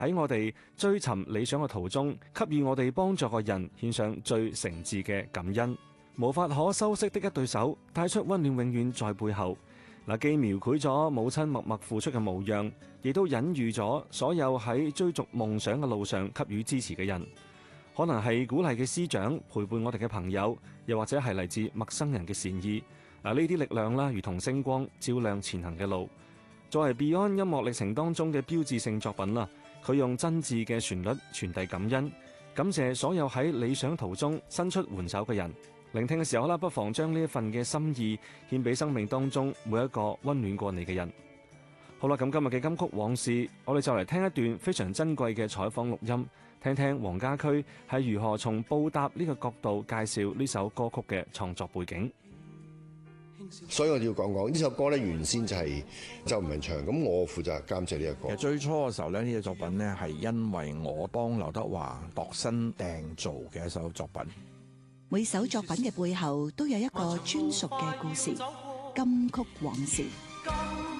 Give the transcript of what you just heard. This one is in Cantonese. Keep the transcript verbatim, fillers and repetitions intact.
喺我哋追尋理想嘅途中，給予我哋幫助嘅人獻上最誠摯嘅感恩。無法可修飾的一對手，帶出溫暖永遠在背後。嗱，既描繪咗母親默默付出嘅模樣，亦都隱喻咗所有喺追逐夢想嘅路上給予支持嘅人。可能係鼓勵嘅師長，陪伴我哋嘅朋友，又或者係嚟自陌生人嘅善意。嗱，呢啲力量啦，如同星光照亮前行嘅路。作為 Beyond 音樂歷程當中嘅標誌性作品啦，佢用真摯嘅旋律傳遞感恩，感謝所有喺理想途中伸出援手嘅人。聆聽嘅時候啦，不妨將呢一份嘅心意獻俾生命當中每一個溫暖過你嘅人。好啦，咁今日嘅金曲往事，我哋就嚟聽一段非常珍貴嘅採訪錄音，聽聽黃家駒係如何從報答呢個角度介紹呢首歌曲嘅創作背景。 所以我要講講呢首歌咧，原先就係周文唱，咁我負責監製呢一個。 其實最初嘅時候咧，呢隻作品咧係因為我幫劉德華度身訂造嘅一首作品。 每首作品嘅背後都有一個專屬嘅故事，金曲往事。